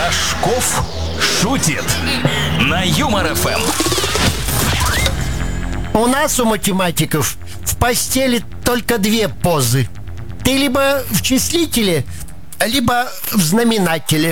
Рожков шутит на Юмор ФМ. У нас, у математиков, в постели только две позы. Ты либо в числителе, либо в знаменателе.